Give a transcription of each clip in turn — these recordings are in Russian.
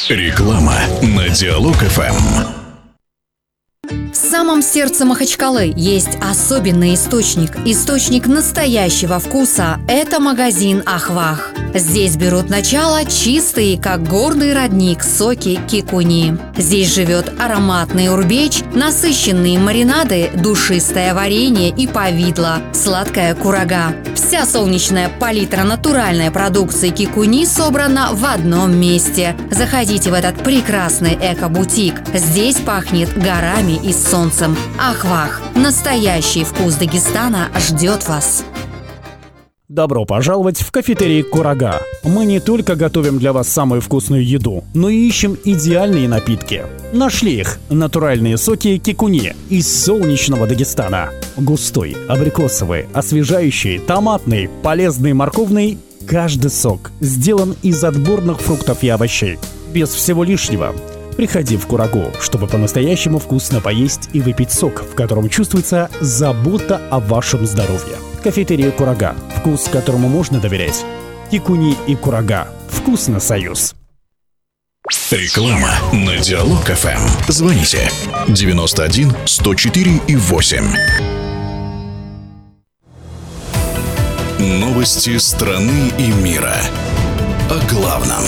Реклама на Диалог ФМ. В самом сердце Махачкалы есть особенный источник настоящего вкуса. Это магазин «Ахвах». Здесь берут начало чистые, как горный родник, соки кикуни. Здесь живет ароматный урбеч, насыщенные маринады, душистое варенье и повидло, сладкая курага. Вся солнечная палитра натуральной продукции кикуни собрана в одном месте. Заходите в этот прекрасный эко-бутик. Здесь пахнет горами и солнцем. Ахвах. Настоящий вкус Дагестана ждет вас. Добро пожаловать в кафетерий «Курага». Мы не только готовим для вас самую вкусную еду, но и ищем идеальные напитки. Нашли их – натуральные соки кикуни из солнечного Дагестана. Густой, абрикосовый, освежающий, томатный, полезный, морковный – каждый сок сделан из отборных фруктов и овощей. Без всего лишнего. Приходи в Курагу, чтобы по-настоящему вкусно поесть и выпить сок, в котором чувствуется забота о вашем здоровье. Кафетерия «Курага». Вкус, которому можно доверять. Кикуни и Курага. Вкусно союз. Реклама на Диалог ФМ. Звоните 91 104 и 8. Новости страны и мира. О главном.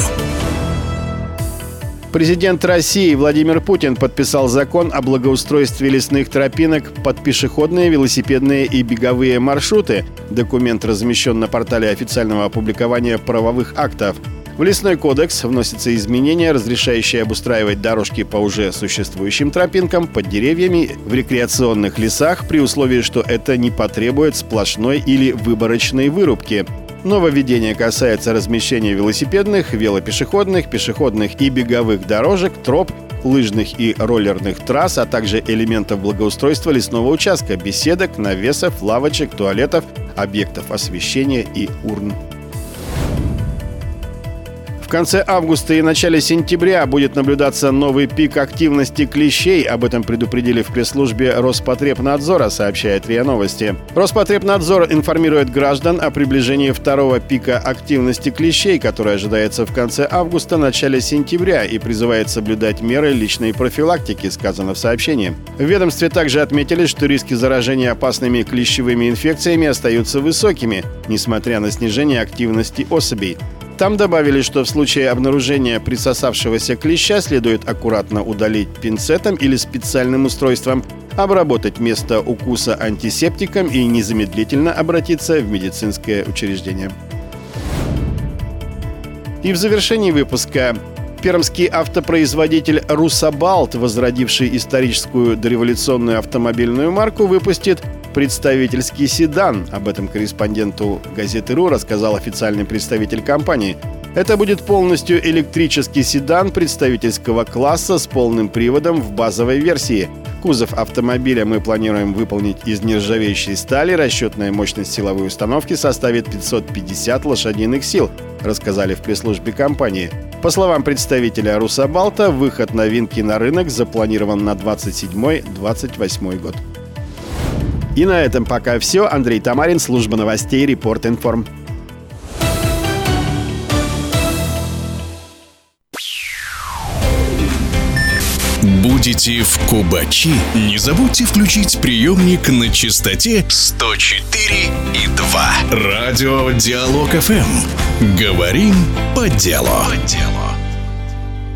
Президент России Владимир Путин подписал закон о благоустройстве лесных тропинок под пешеходные, велосипедные и беговые маршруты. Документ размещен на портале официального опубликования правовых актов. В Лесной кодекс вносятся изменения, разрешающие обустраивать дорожки по уже существующим тропинкам под деревьями в рекреационных лесах при условии, что это не потребует сплошной или выборочной вырубки. Нововведение касается размещения велосипедных, велопешеходных, пешеходных и беговых дорожек, троп, лыжных и роллерных трасс, а также элементов благоустройства лесного участка, беседок, навесов, лавочек, туалетов, объектов освещения и урн. В конце августа и начале сентября будет наблюдаться новый пик активности клещей. Об этом предупредили в пресс-службе Роспотребнадзора, сообщает РИА Новости. Роспотребнадзор информирует граждан о приближении второго пика активности клещей, который ожидается в конце августа, начале сентября, и призывает соблюдать меры личной профилактики, сказано в сообщении. В ведомстве также отметили, что риски заражения опасными клещевыми инфекциями остаются высокими, несмотря на снижение активности особей. Там добавили, что в случае обнаружения присосавшегося клеща следует аккуратно удалить пинцетом или специальным устройством, обработать место укуса антисептиком и незамедлительно обратиться в медицинское учреждение. И в завершении выпуска. Пермский автопроизводитель «Русабалт», возродивший историческую дореволюционную автомобильную марку, выпустит представительский седан. Об этом корреспонденту газеты «РУ» рассказал официальный представитель компании. Это будет полностью электрический седан представительского класса с полным приводом в базовой версии. Кузов автомобиля мы планируем выполнить из нержавеющей стали. Расчетная мощность силовой установки составит 550 лошадиных сил, рассказали в пресс-службе компании. По словам представителя «Русабалта», выход новинки на рынок запланирован на 27-28 год. И на этом пока все. Андрей Тамарин, служба новостей, Репорт Информ. Будете в Кубачи? Не забудьте включить приемник на частоте 104,2. Радио Диалог ФМ. Говорим по делу.